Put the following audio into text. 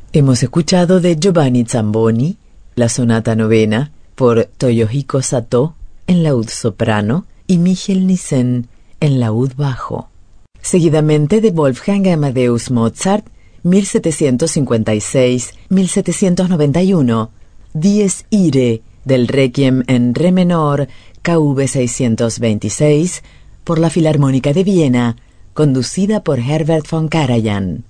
Hemos escuchado de Giovanni Zamboni la sonata novena por Toyohiko Satō en laúd soprano y Michael Nissen en laúd bajo. Seguidamente de Wolfgang Amadeus Mozart, 1756-1791, Dies Irae del Requiem en re menor, KV 626, por la Filarmónica de Viena, conducida por Herbert von Karajan.